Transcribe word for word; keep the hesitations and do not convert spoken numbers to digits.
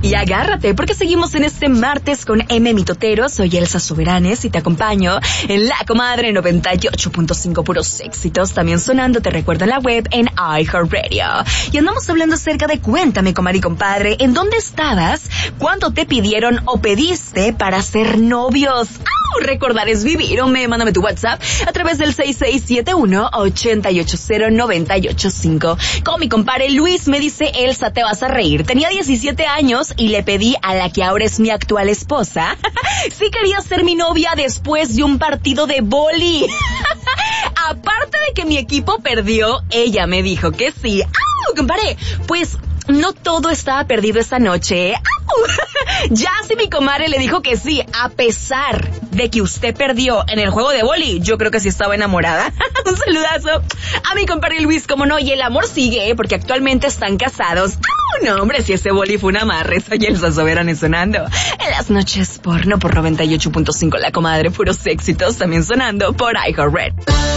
Y agárrate, porque seguimos en este martes con M Mitotero. Soy Elsa Soberanes y te acompaño en La Comadre noventa y ocho punto cinco, puros éxitos. También sonando, te recuerdo, en la web en iHeartRadio. Y andamos hablando acerca de cuéntame, comadre y compadre, ¿en dónde estabas? ¿Cuánto te pidieron o pediste para ser novios? ¡Au! Recordar es vivir. O me mándame tu WhatsApp a través del seis seis siete uno, ocho ocho cero, nueve ocho cinco. Como mi compadre Luis me dice, Elsa, te vas a reír. Tenía diecisiete años y le pedí a la que ahora es mi actual esposa si quería ser mi novia después de un partido de vóley. Aparte de que mi equipo perdió, ella me dijo que sí. ¡Au! Compadre, pues no todo estaba perdido esta noche. ¡Au! Ya si mi comadre le dijo que sí, a pesar de que usted perdió en el juego de vóley, yo creo que sí estaba enamorada. Un saludazo a mi compadre Luis, como no, y el amor sigue, porque actualmente están casados. ¡Au! No, hombre, si ese vóley fue una amarre. Soy Elsa Soberanes sonando en las noches porno por noventa y ocho punto cinco, La Comadre, puros éxitos, también sonando por iHeartRadio.